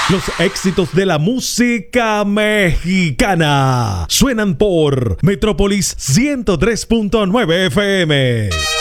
Los éxitos de la música mexicana suenan por Metrópolis 103.9 FM.